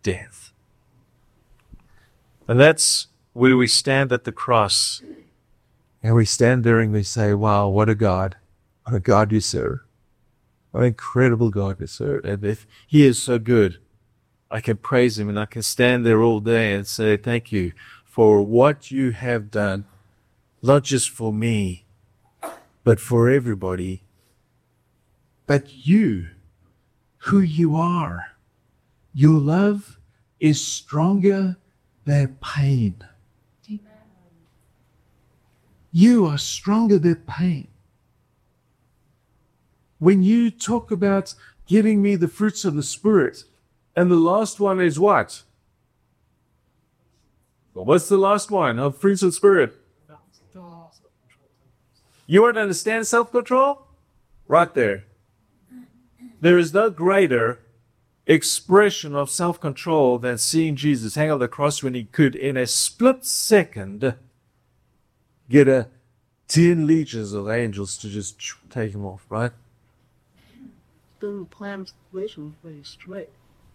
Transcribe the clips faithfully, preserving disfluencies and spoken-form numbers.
death. And that's where we stand at the cross. And we stand there and we say, wow, what a God. What a God you serve. What an incredible God you serve. And if He is so good, I can praise Him and I can stand there all day and say, thank you for what you have done, not just for me, but for everybody. But you, who you are, your love is stronger than pain. You are stronger than pain. When you talk about giving me the fruits of the Spirit, and the last one is what? Well, what's the last one of fruits of the Spirit? You want to understand self-control? Right there. There is no greater expression of self-control than seeing Jesus hang on the cross when He could, in a split second, get a ten legions of angels to just take Him off, right? The plan situation very straight.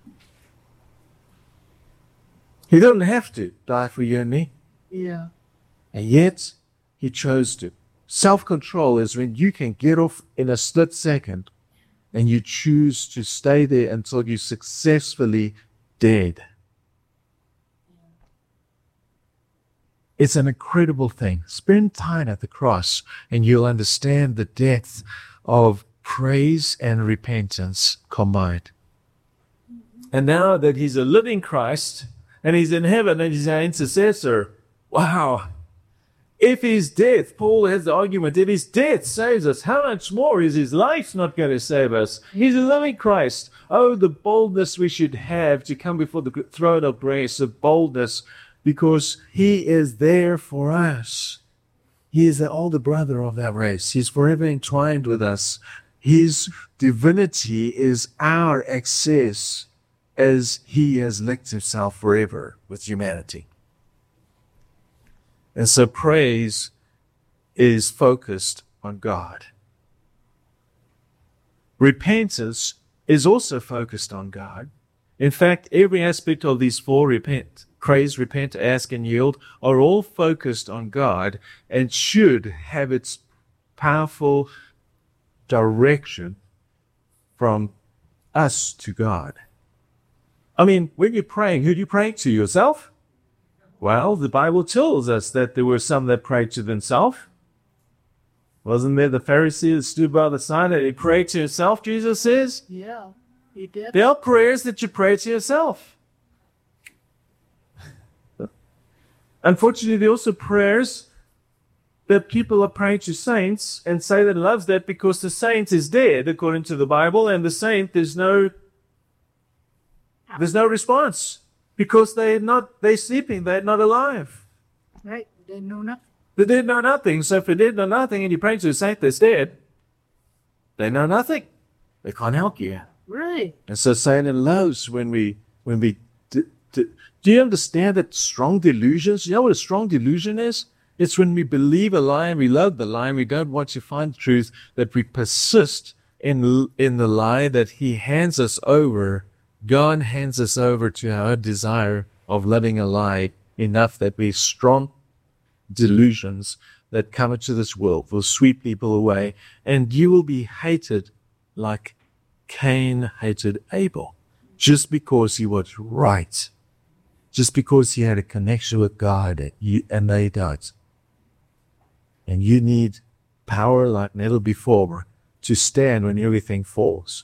He didn't have to die for you and me. Yeah. And yet, He chose to. Self-control is when you can get off in a split second and you choose to stay there until you're successfully dead. It's an incredible thing. Spend time at the cross and you'll understand the depth of praise and repentance combined. And now that He's a living Christ and He's in heaven and He's our intercessor, wow. If His death, Paul has the argument, if His death saves us, how much more is His life not going to save us? He's a living Christ. Oh, the boldness we should have to come before the throne of grace, the boldness, because He is there for us. He is the older brother of that race. He's forever entwined with us. His divinity is our access as He has linked Himself forever with humanity. And so praise is focused on God. Repentance is also focused on God. In fact, every aspect of these four, repent, praise, repent, ask, and yield, are all focused on God and should have its powerful direction from us to God. I mean, when you're praying, who do you pray to? Yourself? Well, the Bible tells us that there were some that prayed to themselves. Wasn't there the Pharisee that stood by the side and he prayed to himself, Jesus says? Yeah, he did. There are prayers that you pray to yourself. Unfortunately, there are also prayers that people are praying to saints and say that loves that because the saint is dead, according to the Bible, and the saint, there's no, there's no response. Because they're not, they're sleeping, they're not alive. Right, they know nothing. They did know nothing. So if they did know nothing and you pray to a saint that's dead, they know nothing. They can't help you. Right. And so Satan loves when we, when we, d- d- do you understand that strong delusions? You know what a strong delusion is? It's when we believe a lie and we love the lie and we don't want to find the truth, that we persist in, in the lie that He hands us over. God hands us over to our desire of loving a lie enough that we strong delusions that come into this world will sweep people away, and you will be hated like Cain hated Abel, just because he was right, just because he had a connection with God, and, you, and they don't. And you need power like never before to stand when everything falls.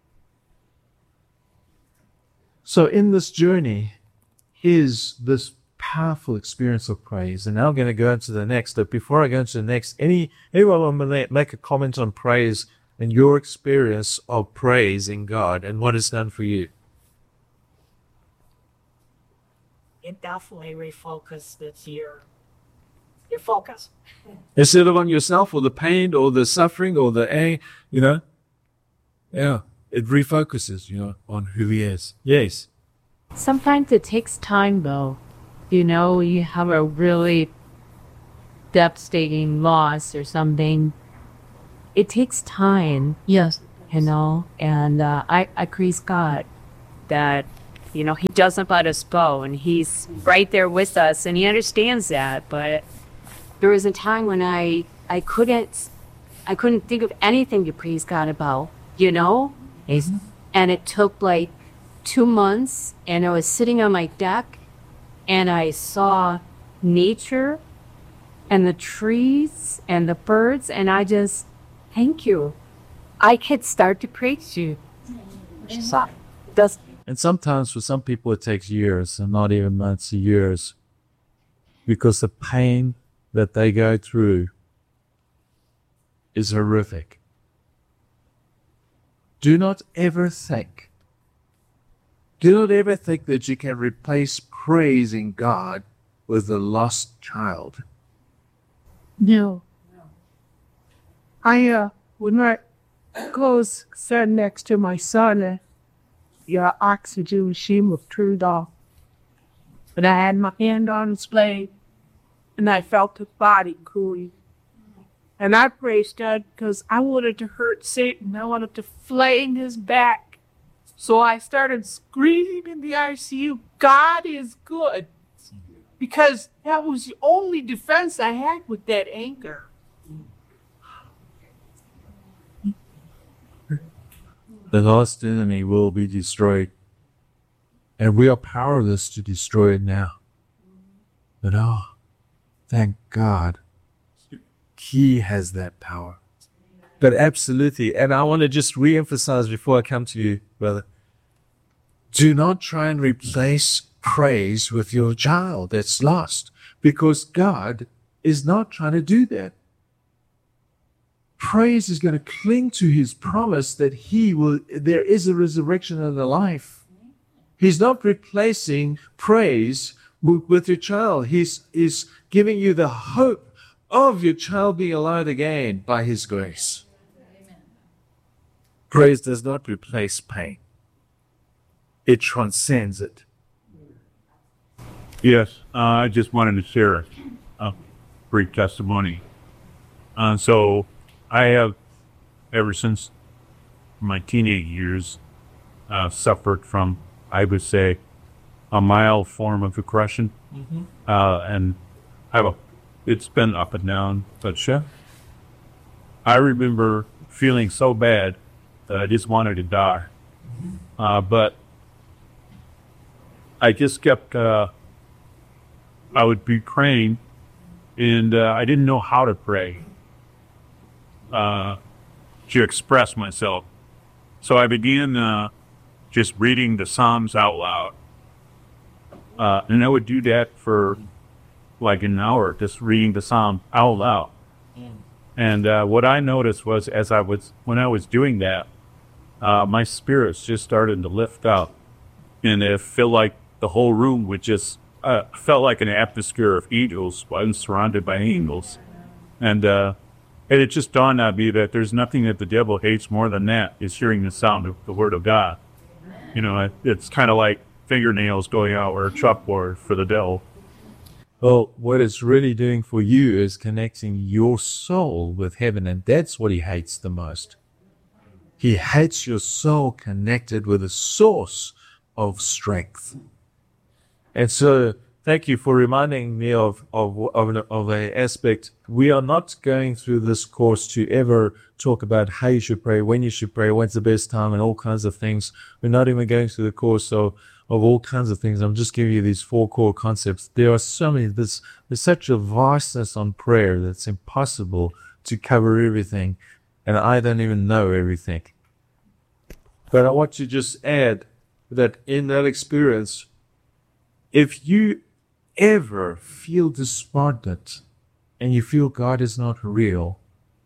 So in this journey is this powerful experience of praise. And now I'm going to go into the next. But before I go into the next, any anyone want to make a comment on praise and your experience of praise in God and what it's done for you? It definitely refocuses your your focus. Instead of on yourself or the pain or the suffering or the anger, you know, yeah. It refocuses, you know, on who He is. Yes. Sometimes it takes time, though. You know, you have a really devastating loss or something. It takes time. Yes. You know, and uh, I, I praise God that You know, he doesn't let us go, and he's right there with us, and he understands that. But there was a time when I I couldn't I couldn't think of anything to praise God about, you know? Mm-hmm. And it took like two months, and I was sitting on my deck, and I saw nature and the trees and the birds, and I just, thank you. I could start to praise you. So, that's, And sometimes for some people it takes years and not even months, years, because the pain that they go through is horrific. Do not ever think, do not ever think that you can replace praising God with a lost child. No. I, uh, when I goes sat next to my son, uh, your oxygen machine was turned off. And I had my hand on his blade, and I felt his body cooling. And I praised God because I wanted to hurt Satan. I wanted to flame his back. So I started screaming in the I C U, God is good. Because that was the only defense I had with that anger. The lost enemy will be destroyed, and we are powerless to destroy it now. But oh, thank God, He has that power. But absolutely, and I want to just re-emphasize before I come to you, brother, do not try and replace praise with your child that's lost, because God is not trying to do that. Praise is going to cling to His promise that He will, there is a resurrection and a life. He's not replacing praise with, with your child. He's, he's giving you the hope of your child being alive again by His grace. Amen. Praise does not replace pain. It transcends it. Yes, uh, I just wanted to share a brief testimony. Uh, so I have, ever since my teenage years, uh, suffered from, I would say, a mild form of depression. Mm-hmm. Uh, and I have a, it's been up and down, but sure. I remember feeling so bad that I just wanted to die. Mm-hmm. Uh, but I just kept, uh, I would be praying, and uh, I didn't know how to pray uh, to express myself. So I began uh, just reading the Psalms out loud. Uh, and I would do that for like an hour, just reading the Psalm out loud. Mm. And uh, what I noticed was, as I was, when I was doing that, uh, my spirits just started to lift up, and it felt like the whole room would just uh, felt like an atmosphere of angels. I'm surrounded by angels, and uh, and it just dawned on me that there's nothing that the devil hates more than that, is hearing the sound of the Word of God. You know, it, it's kind of like fingernails going out or a chalkboard for the devil. Well, what it's really doing for you is connecting your soul with heaven, and that's what He hates the most. He hates your soul connected with a source of strength. And so, thank you for reminding me of of of, of an aspect. We are not going through this course to ever talk about how you should pray, when you should pray, when's the best time, and all kinds of things. We're not even going through the course of, of all kinds of things. I'm just giving you these four core concepts. There are so many. There's, there's such a vastness on prayer that's impossible to cover everything, and I don't even know everything. But I want to just add that in that experience, if you ever feel despondent and you feel God is not real,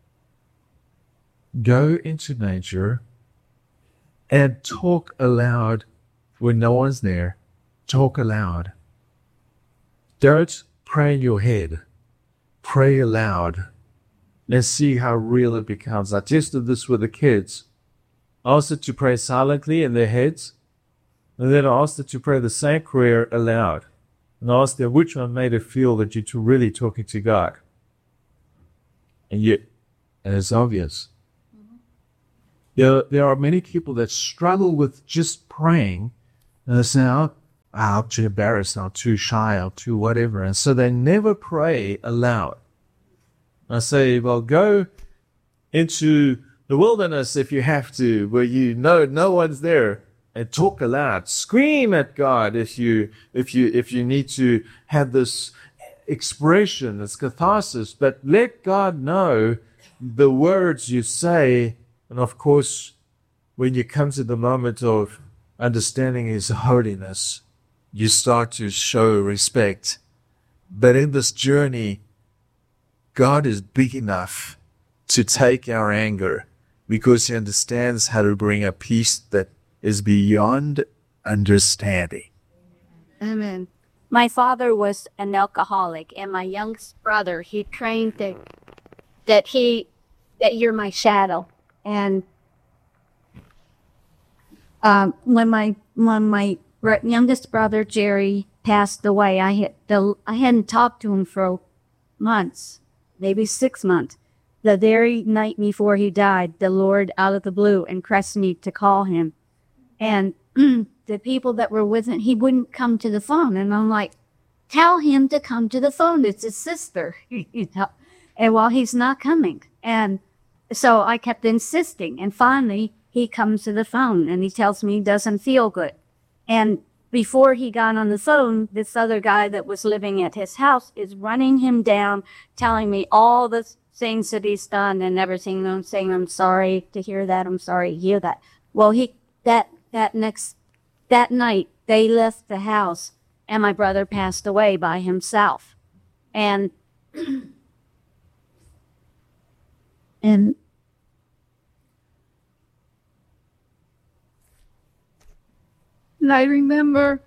go into nature and talk aloud when no one's there. Talk aloud. Don't pray in your head. Pray aloud. Let's see how real it becomes. I tested this with the kids. I asked them to pray silently in their heads, and then I asked them to pray the same prayer aloud. And I asked them which one made it feel that you're really talking to God. And yet, and it's obvious. Mm-hmm. There, there are many people that struggle with just praying And they say, oh, I'm too embarrassed, I'm too shy, I'm too whatever. And so they never pray aloud. I say, well, go into the wilderness if you have to, where you know no one's there, and talk aloud. Scream at God if you if you if you need to have this expression, this catharsis, but let God know the words you say. And of course, when you come to the moment of understanding His holiness, you start to show respect. But in this journey, God is big enough to take our anger because He understands how to bring a peace that is beyond understanding. Amen. My father was an alcoholic, and my youngest brother, he trained that that he that you're my shadow. And um, when my when my br- youngest brother Jerry passed away, I had the I hadn't talked to him for months, maybe six months. The very night before he died, the Lord, out of the blue, impressed me to call him. And the people that were with him, he wouldn't come to the phone. And I'm like, tell him to come to the phone. It's his sister. You know? And well, he's not coming. And so I kept insisting. And finally, he comes to the phone and he tells me he doesn't feel good. And before he got on the phone, this other guy that was living at his house is running him down, telling me all the things that he's done and everything. And I'm saying, I'm sorry to hear that. I'm sorry to hear that. Well, he that that next that night they left the house and my brother passed away by himself. And and and I remember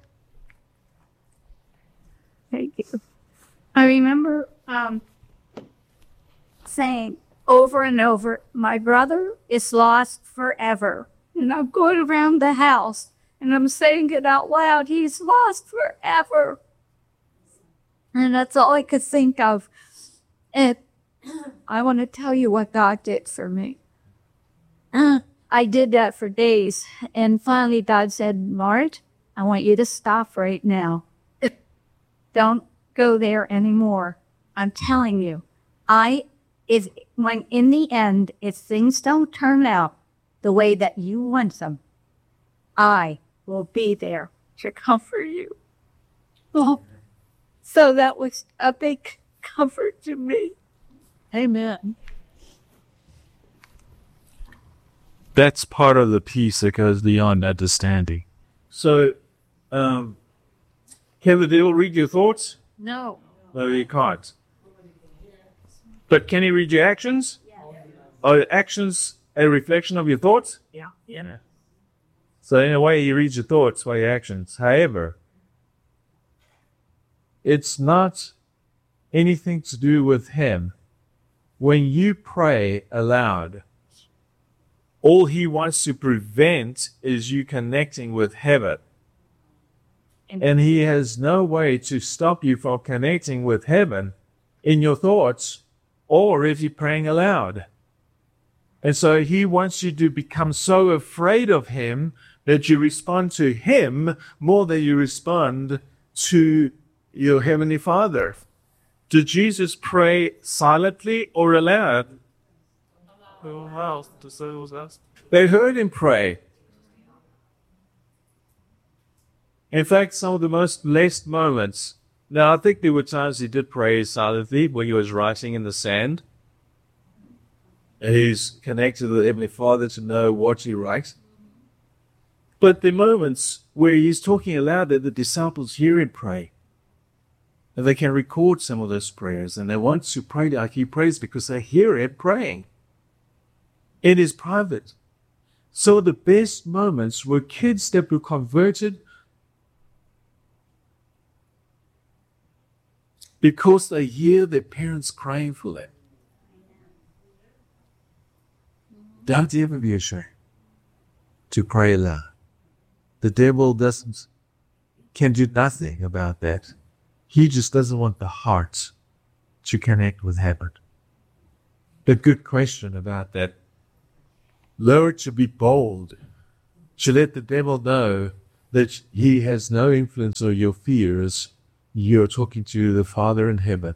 thank you. I remember um saying over and over, my brother is lost forever. And I'm going around the house and I'm saying it out loud, he's lost forever. And that's all I could think of. And I want to tell you what God did for me. Uh, I did that for days. And finally God said, Mart, I want you to stop right now. Don't go there anymore. I'm telling you, I If when in the end, if things don't turn out the way that you want them, I will be there to comfort you. Oh, so that was a big comfort to me. Amen. That's part of the peace that goes beyond understanding. So, um, can the devil read your thoughts? No. No, he can't. But can he read your actions? Yeah. Are actions a reflection of your thoughts? Yeah. Yeah. So in a way, he reads your thoughts by your actions. However, it's not anything to do with him. When you pray aloud, all he wants to prevent is you connecting with heaven. And he has no way to stop you from connecting with heaven in your thoughts or if you're praying aloud. And so he wants you to become so afraid of him that you respond to him more than you respond to your Heavenly Father. Did Jesus pray silently or aloud? They heard him pray. In fact, some of the most blessed moments. Now, I think there were times he did pray silently when he was writing in the sand. And he's connected with the Heavenly Father to know what he writes. But the moments where he's talking aloud that the disciples hear him pray. And they can record some of those prayers. And they want to pray like he prays because they hear him praying. It is private. So the best moments were kids that were converted because they hear their parents praying for them. Don't ever be ashamed to pray aloud. The devil doesn't, can do nothing about that. He just doesn't want the heart to connect with heaven. A good question about that. Lord, to be bold, to let the devil know that he has no influence over your fears, you're talking to the Father in heaven.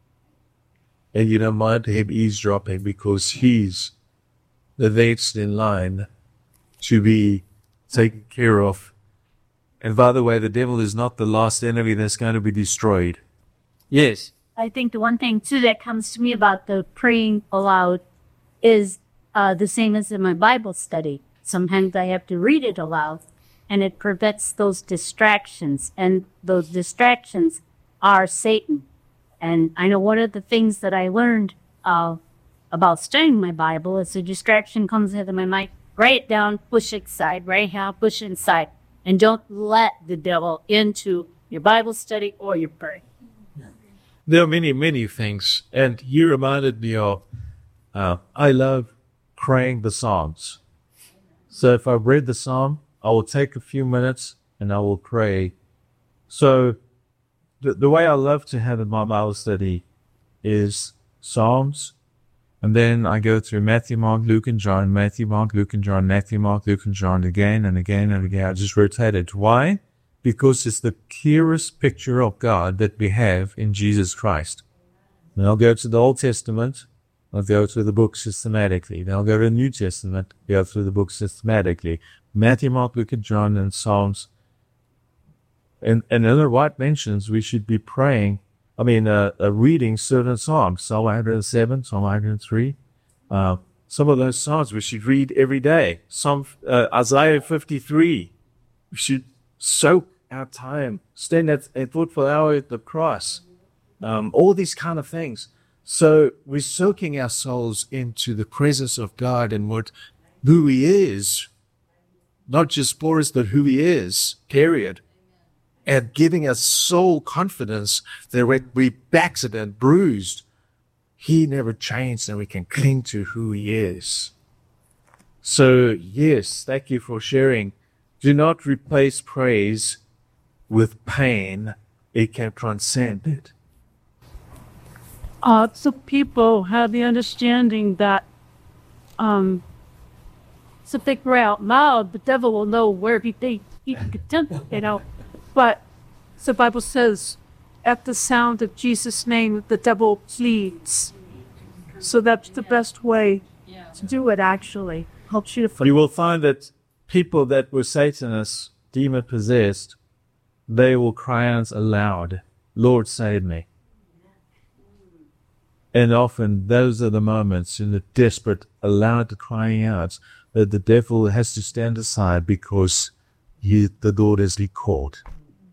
And you don't mind him eavesdropping because he's the next in line to be taken care of. And by the way, the devil is not the last enemy that's going to be destroyed. Yes. I think the one thing too that comes to me about the praying aloud is uh, the same as in my Bible study. Sometimes I have to read it aloud, and it prevents those distractions. And those distractions are Satan. And I know one of the things that I learned uh, about studying my Bible is a distraction comes into my mind. Write it down, push it aside, right here, push it inside. And don't let the devil into your Bible study or your prayer. There are many, many things. And you reminded me of, uh, I love praying the Psalms. So if I've read the Psalm, I will take a few minutes and I will pray. So the, the way I love to have in my Bible study is Psalms. And then I go through Matthew, Mark, Luke, and John, Matthew, Mark, Luke, and John, Matthew, Mark, Luke, and John, again and again and again. I just rotate it. Why? Because it's the clearest picture of God that we have in Jesus Christ. Then I'll go to the Old Testament. I'll go through the book systematically. Then I'll go to the New Testament, go through the book systematically. Matthew, Mark, Luke, and John, and Psalms. And, and Ellen White mentions we should be praying, I mean, uh, uh, reading certain Psalms. Psalm one hundred seven, Psalm one hundred three. Uh, some of those Psalms we should read every day. Psalm, uh, Isaiah fifty-three. We should soak our time, stand at a thoughtful hour at the cross. Um, all these kind of things. So we're soaking our souls into the presence of God and what, who he is, not just for us, but who he is, period. And giving us soul confidence that when we backslid and bruised, he never changed and we can cling to who he is. So yes, thank you for sharing. Do not replace praise with pain. It can transcend it. Uh, so people have the understanding that um, so if they pray out loud, the devil will know where he they he can tempt, you know. But the Bible says, at the sound of Jesus' name, the devil flees. So that's the best way to do it. Actually, helps you to. You will find that people that were Satanists, demon possessed, they will cry out aloud, "Lord, save me." And often those are the moments in the desperate, aloud crying out that the devil has to stand aside because he, the Lord has been called.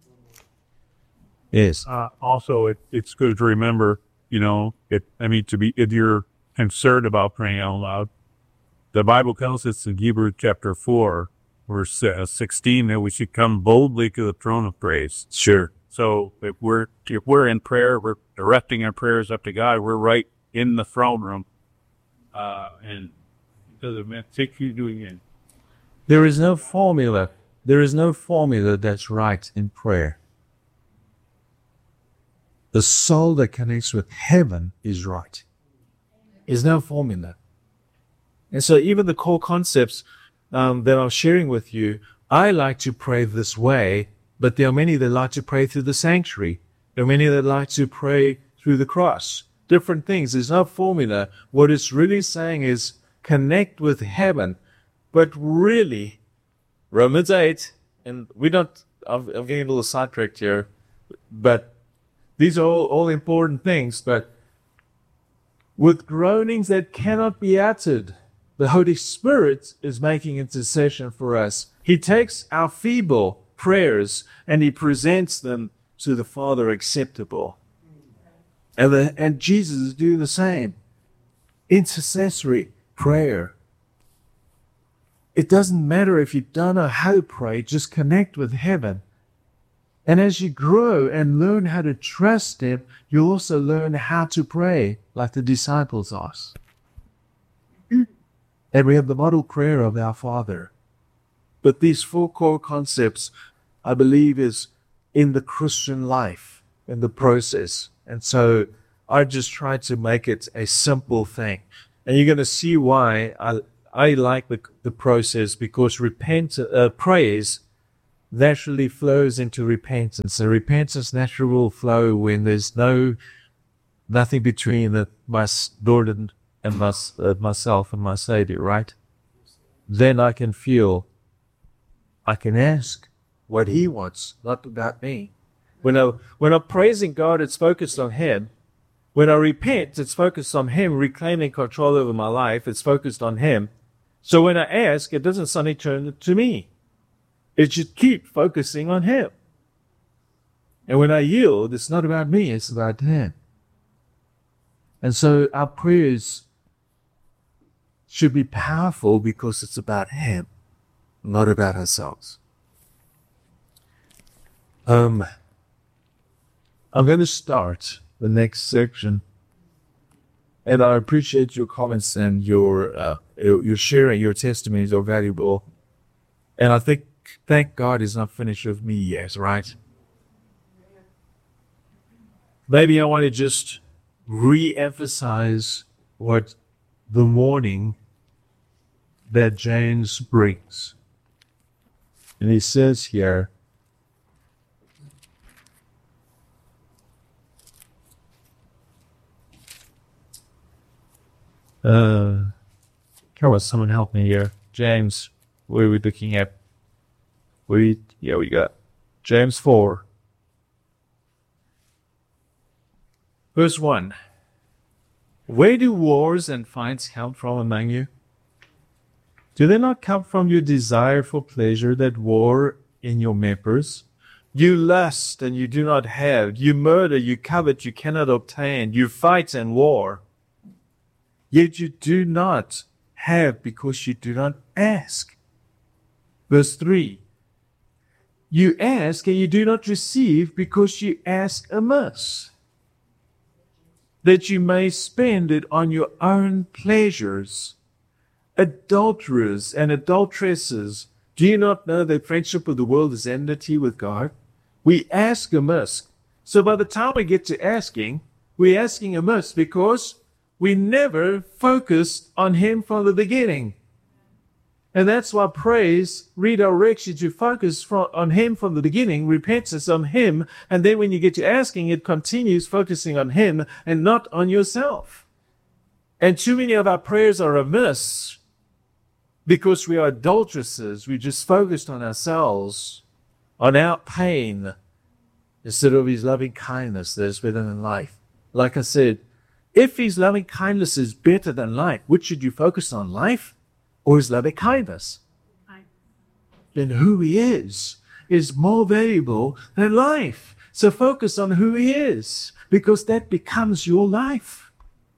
Yes. Uh, also, it, it's good to remember, you know, it, I mean, to be, if you're concerned about praying out loud, the Bible tells us in Hebrews chapter four, verse uh, sixteen, that we should come boldly to the throne of grace. Sure. So if we're if we're in prayer, we're directing our prayers up to God. We're right in the throne room, uh, and doesn't matter. Take you doing it. There is no formula. There is no formula that's right in prayer. The soul that connects with heaven is right. There's no formula. And so even the core concepts um, that I'm sharing with you, I like to pray this way. But there are many that like to pray through the sanctuary. There are many that like to pray through the cross. Different things. There's no formula. What it's really saying is connect with heaven. But really, Romans eight, and we don't, I'm, I'm getting a little sidetracked here, but these are all, all important things. But with groanings that cannot be uttered, the Holy Spirit is making intercession for us. He takes our feeble prayers and he presents them to the Father acceptable. And, the, and Jesus is doing the same. Intercessory prayer. It doesn't matter if you don't know how to pray, just connect with heaven. And as you grow and learn how to trust him, you also learn how to pray like the disciples asked. And we have the model prayer of our Father. But these four core concepts, I believe, is in the Christian life, in the process. And so I just try to make it a simple thing. And you're going to see why I I like the, the process, because repent, uh, praise naturally flows into repentance. And repentance naturally will flow when there's no nothing between the, my Lord and, and my, uh, myself and my Savior, right? Then I can feel, I can ask what He wants, not about me. When, I, when I'm praising God, it's focused on Him. When I repent, it's focused on Him reclaiming control over my life. It's focused on Him. So when I ask, it doesn't suddenly turn to me. It should keep focusing on Him. And when I yield, it's not about me, it's about Him. And so our prayers should be powerful because it's about Him, not about ourselves. Um, I'm going to start the next section, and I appreciate your comments and your uh, your sharing. Your testimonies are valuable, and I think thank God He's not finished with me yet, right? Maybe I want to just re-emphasize what the morning that James brings. And he says here, uh, come on, someone help me here. James, what are we looking at? We, yeah, we got James four. Verse one. Where do wars and fights come from among you? Do they not come from your desire for pleasure that war in your members? You lust and you do not have. You murder, you covet, you cannot obtain. You fight and war. Yet you do not have because you do not ask. Verse three. You ask and you do not receive because you ask amiss, that you may spend it on your own pleasures. Adulterers and adulteresses, do you not know that friendship with the world is enmity with God? We ask amiss. So by the time we get to asking, we're asking amiss because we never focused on Him from the beginning. And that's why praise redirects you to focus from, on Him from the beginning, repentance on Him, and then when you get to asking, it continues focusing on Him and not on yourself. And too many of our prayers are amiss because we are adulteresses. We just focused on ourselves, on our pain, instead of His loving kindness that is better than life. Like I said, if His loving kindness is better than life, which should you focus on, life or His loving kindness? Then who He is is more valuable than life. So focus on who He is, because that becomes your life.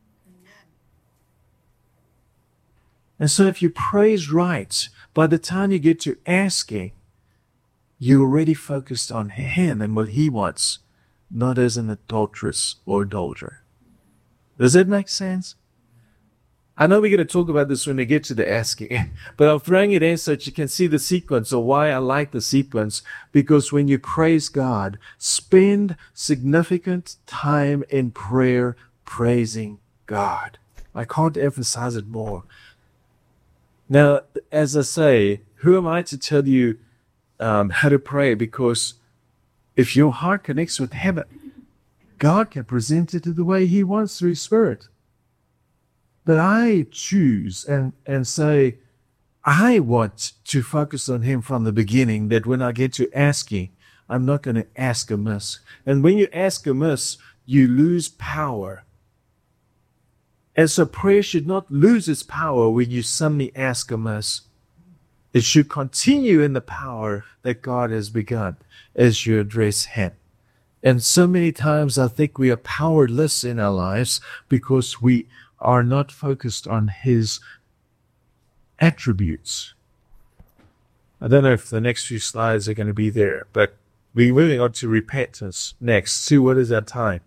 And so if you praise right, by the time you get to asking, you're already focused on Him and what He wants, not as an adulteress or adulterer. Does that make sense? I know we're going to talk about this when we get to the asking, but I'm throwing it in so that you can see the sequence, or why I like the sequence, because when you praise God, spend significant time in prayer praising God. I can't emphasize it more. Now, as I say, who am I to tell you um, how to pray? Because if your heart connects with heaven, God can present it to the way He wants through His Spirit. But I choose and, and say, I want to focus on Him from the beginning, that when I get to asking, I'm not going to ask amiss. And when you ask amiss, you lose power. And so prayer should not lose its power when you suddenly ask amiss. It should continue in the power that God has begun as you address Him. And so many times I think we are powerless in our lives because we are not focused on His attributes. I don't know if the next few slides are going to be there, but we're moving on to repentance next. Sue, what is our time?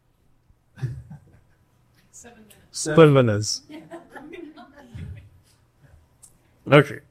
Seven minutes. Seven minutes. Okay.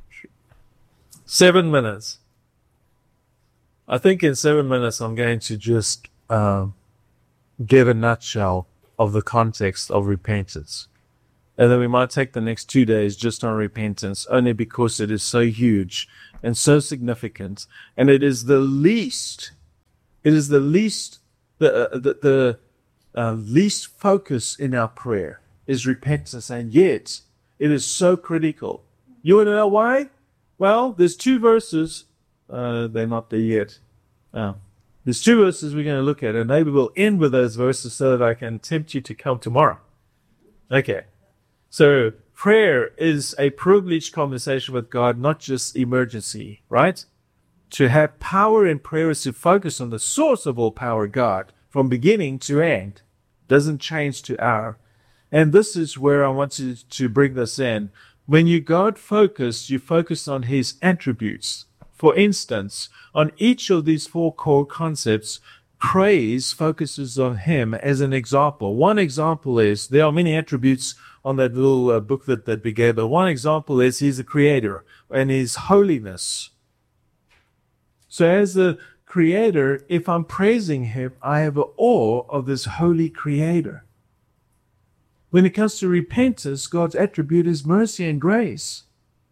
Seven minutes. I think in seven minutes I'm going to just um, give a nutshell of the context of repentance. And then we might take the next two days just on repentance, only because it is so huge and so significant. And it is the least, it is the least, the, uh, the, the uh, least focus in our prayer is repentance. And yet it is so critical. You want to know why? Well, there's two verses. Uh, they're not there yet. Uh, there's two verses we're going to look at, and maybe we'll end with those verses so that I can tempt you to come tomorrow. Okay. So prayer is a privileged conversation with God, not just emergency, right? To have power in prayer is to focus on the source of all power, God, from beginning to end. Doesn't change to hour. And this is where I want you to bring this in. When you God focus, you focus on his attributes. For instance, on each of these four core concepts, praise focuses on him as an example. One example is, there are many attributes on that little uh, booklet that we gave, but one example is he's a creator and his holiness. So as a creator, if I'm praising him, I have an awe of this holy creator. When it comes to repentance, God's attribute is mercy and grace.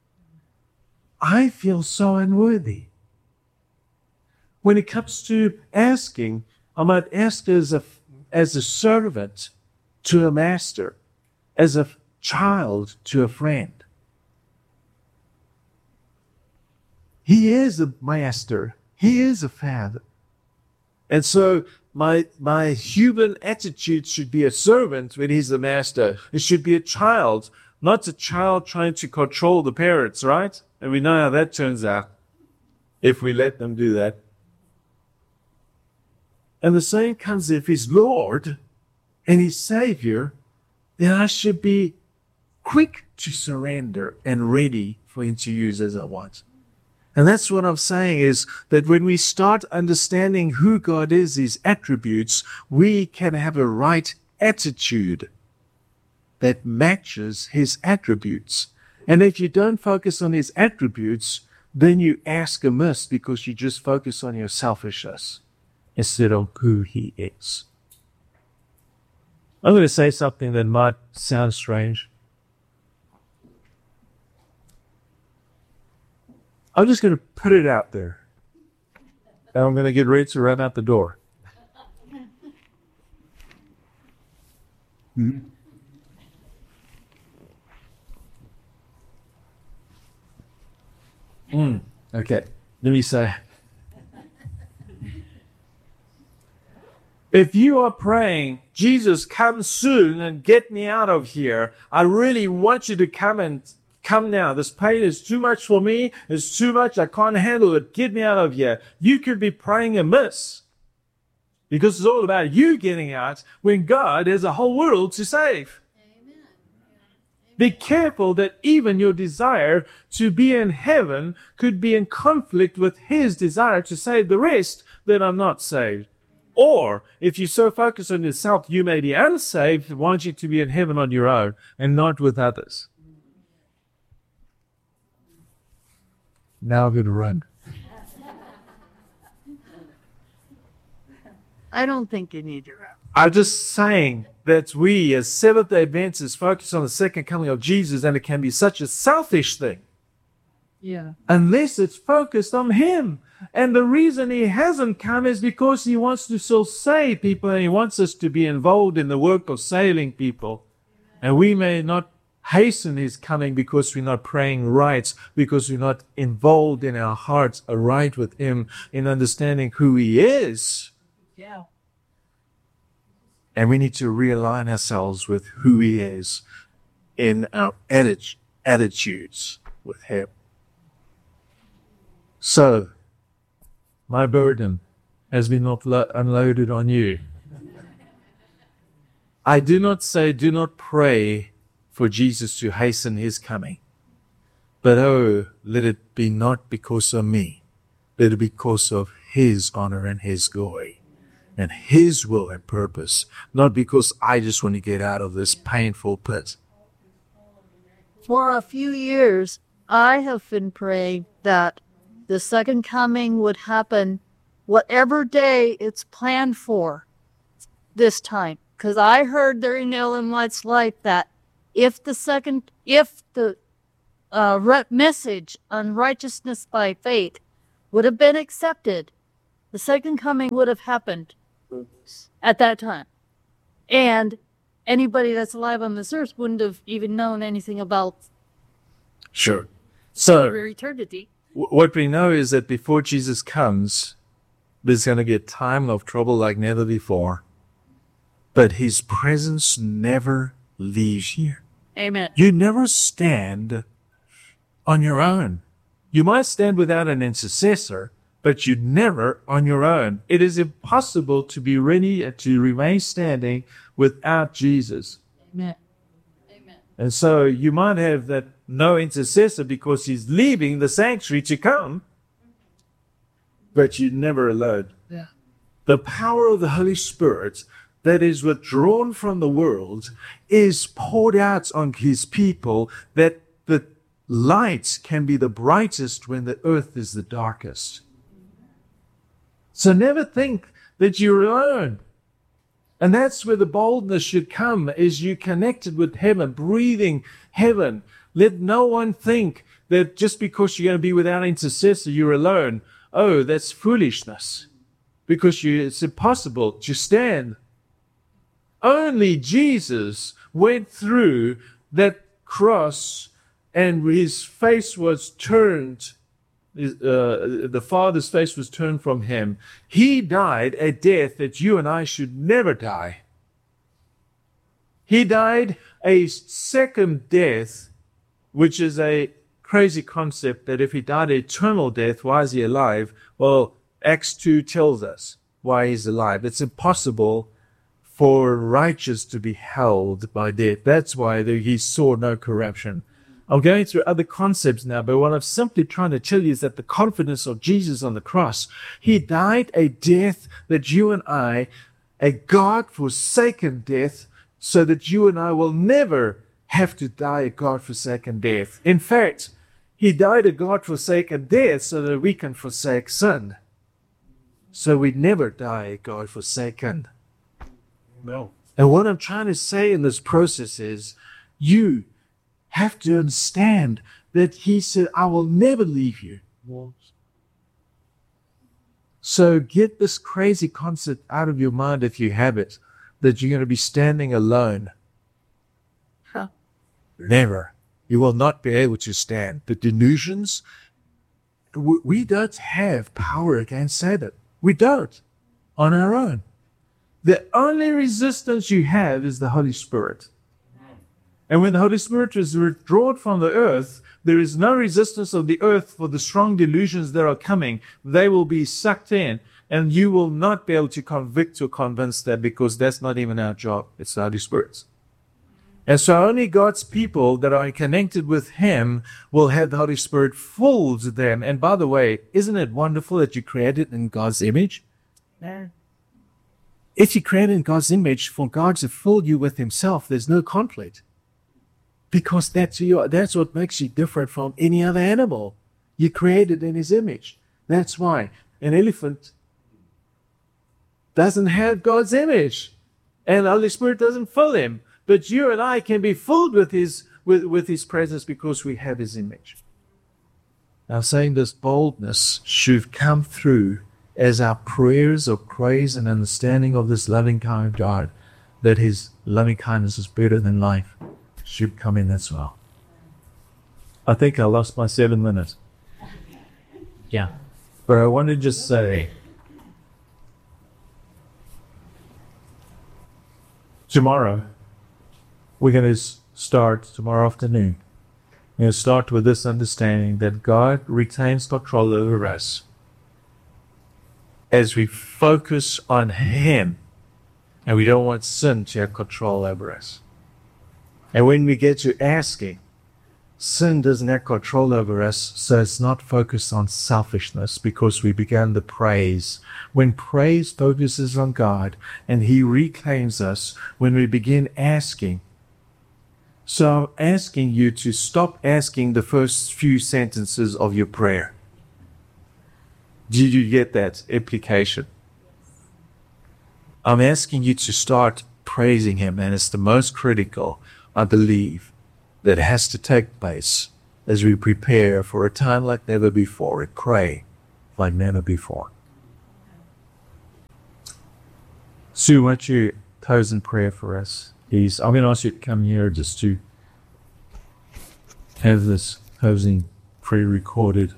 I feel so unworthy. When it comes to asking, I might ask as a, as a servant to a master, as a child to a friend. He is a master. He is a father. And so my my human attitude should be a servant when he's the master. It should be a child, not a child trying to control the parents, right? And we know how that turns out if we let them do that. And the same comes if he's Lord and he's Savior, then I should be quick to surrender and ready for him to use as I want. And that's what I'm saying is that when we start understanding who God is, his attributes, we can have a right attitude that matches his attributes. And if you don't focus on his attributes, then you ask amiss because you just focus on your selfishness instead of who he is. I'm going to say something that might sound strange. I'm just going to put it out there. And I'm going to get ready to run out the door. Mm-hmm. Mm, okay, let me say. If you are praying, Jesus, come soon and get me out of here, I really want you to come and come now. This pain is too much for me. It's too much. I can't handle it. Get me out of here. You could be praying amiss because it's all about you getting out when God has a whole world to save. Amen. Be careful that even your desire to be in heaven could be in conflict with his desire to save the rest that are not saved. Or if you so focus on yourself, you may be unsaved, want you to be in heaven on your own and not with others. Now I'm going to run. I don't think you need to run. I'm just saying that we as Seventh-day Adventists focus on the second coming of Jesus, and it can be such a selfish thing. Yeah. Unless it's focused on him. And the reason he hasn't come is because he wants to still save people, and he wants us to be involved in the work of saving people. And we may not hasten his coming because we're not praying right, because we're not involved in our hearts aright with him in understanding who he is. Yeah. And we need to realign ourselves with who he is in our atti- attitudes with him. So, my burden has been uplo- unloaded on you. I do not say do not pray for Jesus to hasten his coming. But oh, let it be not because of me. Let it be because of his honor and his glory and his will and purpose. Not because I just want to get out of this painful pit. For a few years, I have been praying that the second coming would happen whatever day it's planned for this time. Because I heard during Ellen White's life that if the second, if the uh, re- message on righteousness by faith would have been accepted, the second coming would have happened at that time. And anybody that's alive on this earth wouldn't have even known anything about Sure. So, eternity. w- what we know is that before Jesus comes, there's going to be a time of trouble like never before. But his presence never leaves you. Amen. You never stand on your own. You might stand without an intercessor, but you never on your own. It is impossible to be ready and to remain standing without Jesus. Amen. And so you might have that no intercessor because he's leaving the sanctuary to come, but you're never alone. Yeah. The power of the Holy Spirit that is withdrawn from the world is poured out on his people, that the light can be the brightest when the earth is the darkest. So never think that you're alone. And that's where the boldness should come, is you connected with heaven, breathing heaven. Let no one think that just because you're going to be without intercessor, you're alone. Oh, that's foolishness. Because you, it's impossible to stand. Only Jesus went through that cross and his face was turned, uh, the Father's face was turned from him. He died a death that you and I should never die. He died a second death, which is a crazy concept that if he died an eternal death, why is he alive? Well, Acts two tells us why he's alive. It's impossible for righteous to be held by death. That's why he saw no corruption. I'm going through other concepts now, but what I'm simply trying to tell you is that the confidence of Jesus on the cross, he died a death that you and I, a God-forsaken death, so that you and I will never have to die a God-forsaken death. In fact, he died a God-forsaken death so that we can forsake sin. So we never die a God-forsaken. No. And what I'm trying to say in this process is, you have to understand that he said, I will never leave you. So get this crazy concept out of your mind, if you have it, that you're going to be standing alone. Huh. Never. You will not be able to stand. The delusions, we we don't have power against Satan. We don't, on our own. The only resistance you have is the Holy Spirit. And when the Holy Spirit is withdrawn from the earth, there is no resistance of the earth for the strong delusions that are coming. They will be sucked in, and you will not be able to convict or convince them, because that's not even our job. It's the Holy Spirit's. And so only God's people that are connected with him will have the Holy Spirit full to them. And by the way, isn't it wonderful that you created in God's image? Yeah. If you created in God's image, for God to fill you with himself, there's no conflict. Because that's your, that's what makes you different from any other animal. You created in his image. That's why an elephant doesn't have God's image, and the Holy Spirit doesn't fill him. But you and I can be filled with his with, with his presence because we have his image. Now, saying this boldness should come through as our prayers of praise and understanding of this loving kind God, that his loving kindness is better than life, should come in as well. I think I lost my seven minutes. Yeah. But I want to just say, tomorrow, we're going to start, tomorrow afternoon, we're going to start with this understanding that God retains control over us as we focus on him, and we don't want sin to have control over us. And when we get to asking, sin doesn't have control over us, so it's not focused on selfishness, because we began the praise. When praise focuses on God and he reclaims us, when we begin asking. So I'm asking you to stop asking the first few sentences of your prayer. Did you get that implication? I'm asking you to start praising him, and it's the most critical, I believe, that has to take place as we prepare for a time like never before and pray like never before. Sue, why don't you close in prayer for us? Please, I'm going to ask you to come here just to have this closing prayer recorded.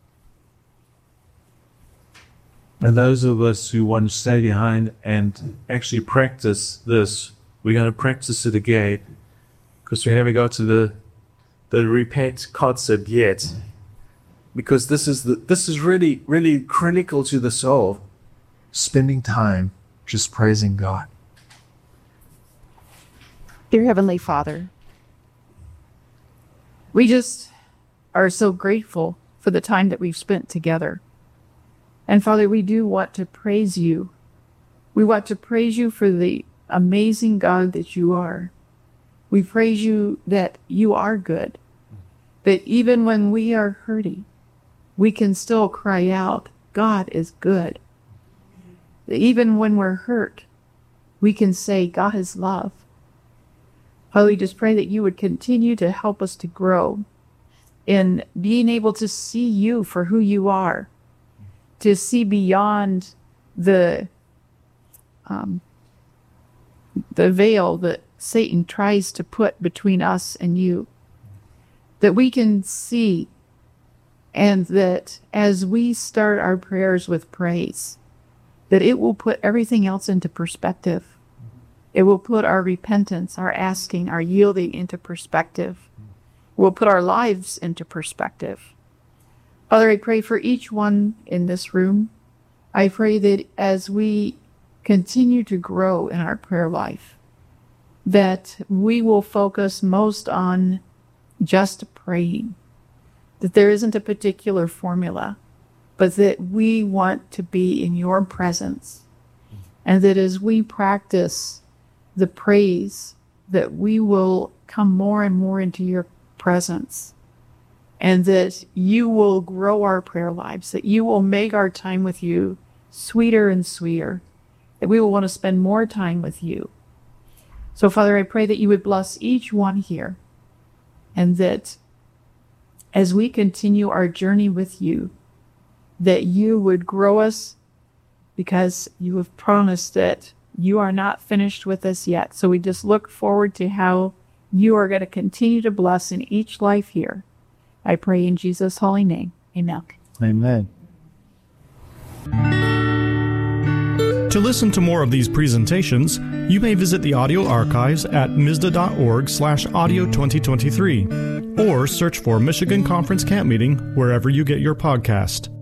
And those of us who want to stay behind and actually practice this, we're going to practice it again because we haven't got to the the repent concept yet. Because this is the this is really, really critical to the soul. Spending time just praising God. Dear Heavenly Father, we just are so grateful for the time that we've spent together. And Father, we do want to praise you. We want to praise you for the amazing God that you are. We praise you that you are good. That even when we are hurting, we can still cry out, God is good. That even when we're hurt, we can say, God is love. Father, we just pray that you would continue to help us to grow in being able to see you for who you are, to see beyond the um, the veil that Satan tries to put between us and you, that we can see, and that as we start our prayers with praise, that it will put everything else into perspective. It will put our repentance, our asking, our yielding into perspective. It will put our lives into perspective. Father, I pray for each one in this room. I pray that as we continue to grow in our prayer life, that we will focus most on just praying, that there isn't a particular formula, but that we want to be in your presence, and that as we practice the praise, that we will come more and more into your presence, and that you will grow our prayer lives, that you will make our time with you sweeter and sweeter, that we will want to spend more time with you. So, Father, I pray that you would bless each one here, and that as we continue our journey with you, that you would grow us, because you have promised that you are not finished with us yet. So we just look forward to how you are going to continue to bless in each life here. I pray in Jesus' holy name. Amen. Amen. To listen to more of these presentations, you may visit the audio archives at misda.org slash audio 2023 or search for Michigan Conference Camp Meeting wherever you get your podcast.